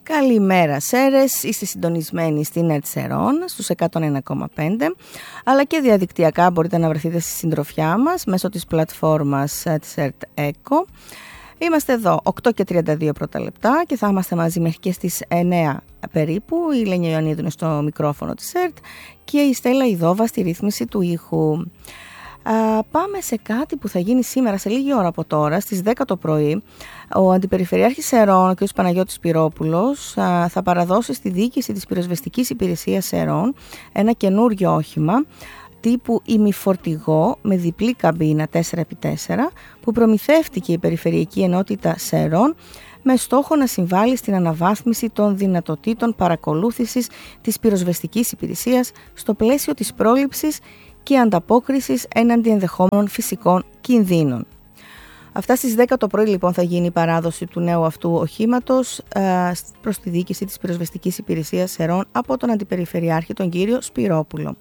Καλημέρα Σέρες, είστε συντονισμένοι στην ΕΡΤ Σερών στους 101,5, αλλά και διαδικτυακά μπορείτε να βρεθείτε στη συντροφιά μας μέσω της πλατφόρμας της ΕΡΤ ΕΚΟ. Είμαστε εδώ 8 και 32 πρώτα λεπτά και θα είμαστε μαζί μέχρι και στις 9 περίπου. Η Λένια Ιωαννίδου είναι στο μικρόφωνο της ΕΡΤ και η Στέλλα Ιδόβα στη ρύθμιση του ήχου. Πάμε σε κάτι που θα γίνει σήμερα σε λίγη ώρα από τώρα, στις 10 το πρωί. Ο Αντιπεριφερειάρχης Σερών, ο κ. Παναγιώτης Πυρόπουλος, θα παραδώσει στη διοίκηση της πυροσβεστικής υπηρεσίας Σερών ένα καινούριο όχημα τύπου ημιφορτηγό με διπλή καμπίνα 4x4 που προμηθεύτηκε η Περιφερειακή Ενότητα Σερών με στόχο να συμβάλλει στην αναβάθμιση των δυνατοτήτων παρακολούθησης της πυροσβεστικής υπηρεσίας στο πλαίσιο της πρόληψης και ανταπόκρισης έναντι ενδεχόμενων φυσικών κινδύνων. Αυτά στις 10 το πρωί λοιπόν θα γίνει η παράδοση του νέου αυτού οχήματος προς τη διοίκηση της πυροσβεστικής υπηρεσίας Σερών από τον Αντιπεριφερειάρχη τον κύριο Σπυρόπουλο.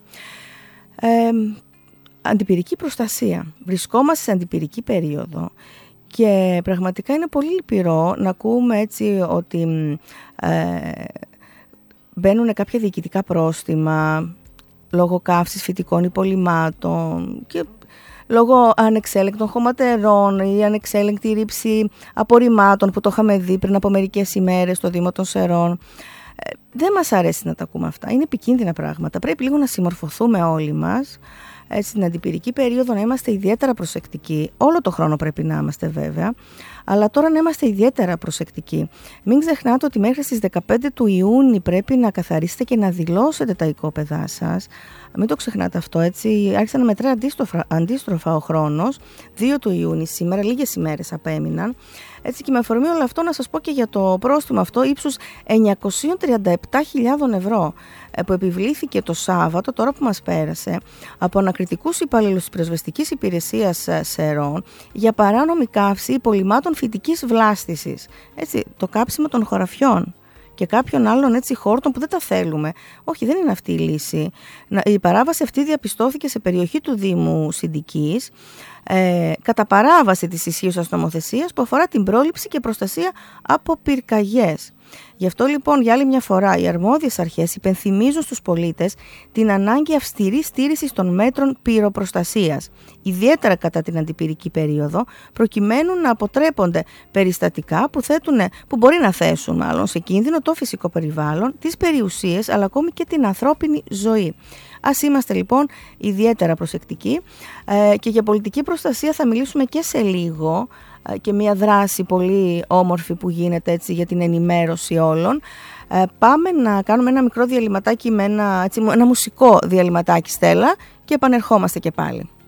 Αντιπυρική προστασία. Βρισκόμαστε σε αντιπυρική περίοδο και πραγματικά είναι πολύ λυπηρό να ακούμε έτσι ότι μπαίνουν κάποια διοικητικά πρόστιμα λόγω καύσης φυτικών υπολειμμάτων και λόγω ανεξέλεγκτων χωματερών ή ανεξέλεγκτη ρήψη απορριμμάτων που το είχαμε δει πριν από μερικές ημέρες στο Δήμο των Σερών. Δεν μας αρέσει να τα ακούμε αυτά. Είναι επικίνδυνα πράγματα. Πρέπει λίγο να συμμορφωθούμε όλοι μας. Στην αντιπυρική περίοδο να είμαστε ιδιαίτερα προσεκτικοί. Όλο το χρόνο πρέπει να είμαστε βέβαια. Αλλά τώρα να είμαστε ιδιαίτερα προσεκτικοί. Μην ξεχνάτε ότι μέχρι στις 15 του Ιούνιου πρέπει να καθαρίσετε και να δηλώσετε τα οικόπεδά σας. Μην το ξεχνάτε αυτό, έτσι. Άρχισε να μετράει αντίστροφα ο χρόνος. 2 του Ιούνιου σήμερα, λίγες ημέρες απέμειναν. Έτσι και με αφορμή όλο αυτό να σας πω και για το πρόστιμο αυτό ύψους 937.000 ευρώ που επιβλήθηκε το Σάββατο, τώρα που μας πέρασε, από ανακριτικούς υπαλλήλους της πυροσβεστικής υπηρεσίας Σερών για παράνομη καύση υπολειμμάτων φυτικής βλάστησης. Έτσι, το κάψιμο των χωραφιών και κάποιων άλλων έτσι χόρτων που δεν τα θέλουμε. Όχι, δεν είναι αυτή η λύση. Η παράβαση αυτή διαπιστώθηκε σε περιοχή του Δήμου Συντικής κατά παράβαση της ισχύουσας νομοθεσίας που αφορά την πρόληψη και προστασία από πυρκαγιές. Γι' αυτό λοιπόν για άλλη μια φορά οι αρμόδιες αρχές υπενθυμίζουν στους πολίτες την ανάγκη αυστηρής στήρησης των μέτρων πυροπροστασίας, ιδιαίτερα κατά την αντιπυρική περίοδο, προκειμένου να αποτρέπονται περιστατικά που μπορεί να θέσουν μάλλον σε κίνδυνο το φυσικό περιβάλλον, τις περιουσίες αλλά ακόμη και την ανθρώπινη ζωή. Ας είμαστε λοιπόν ιδιαίτερα προσεκτικοί και για πολιτική προστασία θα μιλήσουμε και σε λίγο και μια δράση πολύ όμορφη που γίνεται έτσι για την ενημέρωση όλων. Πάμε να κάνουμε ένα μικρό διαλυματάκι με ένα μουσικό διαλυματάκι, Στέλλα, και επανερχόμαστε και πάλι.